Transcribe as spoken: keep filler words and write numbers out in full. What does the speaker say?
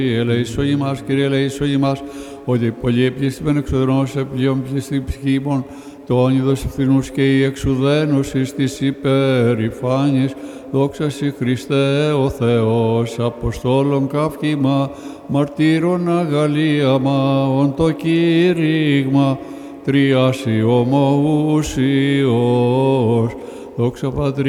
Ελέησον ημάς, Κύριε, ελέησον ημάς, ότι πολλοί επλήστημεν εξουδενός σε πλοίων πλήστην ψυχήμων, το όνειδος ευθυνούς και η εξουδένωσης της υπερηφάνης, δόξα σοι Χριστέ ο Θεός, Αποστόλων καύχημα, μαρτύρων αγαλίαμα, ον το κήρυγμα, τριάσι ομοούσιος, δόξα Πατρί